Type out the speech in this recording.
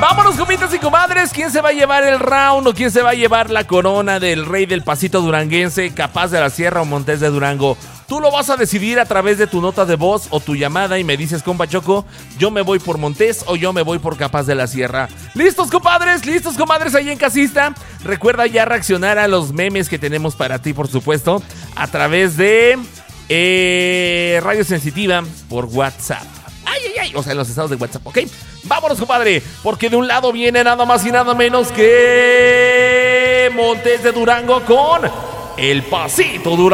Vámonos, comitas y comadres. ¿Quién se va a llevar el round o quién se va a llevar la corona del rey del pasito duranguense, Capaz de la Sierra o Montes de Durango? Tú lo vas a decidir a través de tu nota de voz o tu llamada y me dices, compa Choco, yo me voy por Montés o yo me voy por Capaz de la Sierra. ¿Listos, compadres? ¿Listos, comadres, ahí en casita? Recuerda ya reaccionar a los memes que tenemos para ti, por supuesto, a través de Radio Sensitiva por WhatsApp. O sea, en los estados de WhatsApp, ¿ok? Vámonos, compadre, porque de un lado viene nada más y nada menos que Montes de Durango con El Pasito Durango.